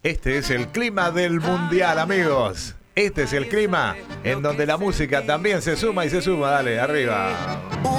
Este es el clima del mundial, amigos. Este es el clima en donde la música también se suma y se suma. Dale, arriba.